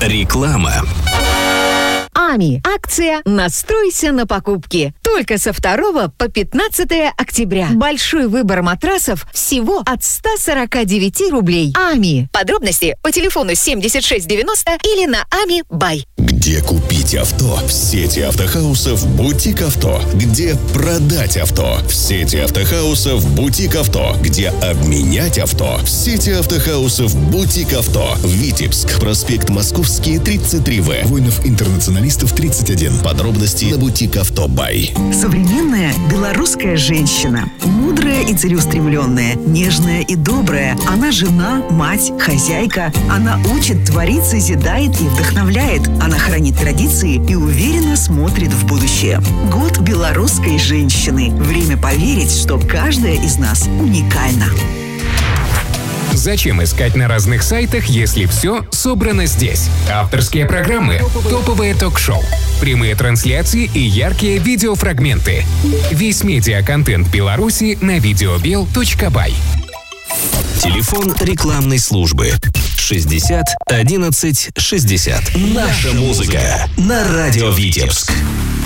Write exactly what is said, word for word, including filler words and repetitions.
Реклама. АМИ. Акция «Настройся на покупки». Только со второго по пятнадцатое октября. Большой выбор матрасов всего от ста сорока девяти рублей. АМИ. Подробности по телефону семьдесят шесть девяносто или на ами бай. Где купить авто? В сети автохаусов «Бутик Авто». Где продать авто? В сети автохаусов «Бутик Авто». Где обменять авто? В сети автохаусов «Бутик Авто». Витебск, проспект Московский, тридцать три вэ. Воинов-интернационалистов, тридцать один. Подробности на «Бутик Авто Бай». Современная белорусская женщина. Мудрая и целеустремленная, нежная и добрая. Она жена, мать, хозяйка. Она учит, творит, созидает и вдохновляет. Она хранит традиции и уверенно смотрит в будущее. Год белорусской женщины. Время поверить, что каждая из нас уникальна. Зачем искать на разных сайтах, если все собрано здесь? Авторские программы, топовые ток-шоу, прямые трансляции и яркие видеофрагменты. Весь медиаконтент Беларуси на видеобел точка бай. Телефон рекламной службы шестьдесят одиннадцать шестьдесят. Наша музыка на радио Витебск.